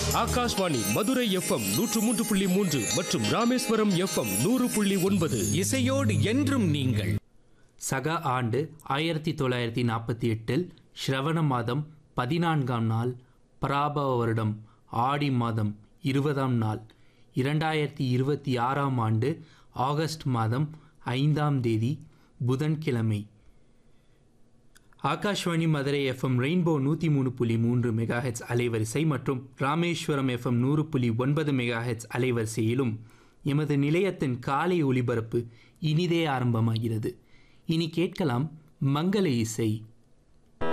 Akashvani Madurai FM 103.3 மற்றும் Rameswaram FM 100.9. இசையோடு என்றும் நீங்கள். சக ஆண்டு 1948 ஸ்ரவண மாதம் 14ஆம் நாள், பராபவ வருடம் ஆடி மாதம் 20ஆம் நாள், 2026ஆம் ஆண்டு ஆகஸ்ட் மாதம் 5ஆம் தேதி புதன்கிழமை. Akashvani Madurai FM rainbow 103.3 megahertz அலைவரிசை மற்றும் ராமேஸ்வரம் எஃப்எம் 100.9 மெகாஹெட்ஸ் அலைவரிசையிலும் எமது நிலையத்தின் காலை ஒளிபரப்பு இனிதே ஆரம்பமாகிறது. இனி கேட்கலாம் மங்கள இசை.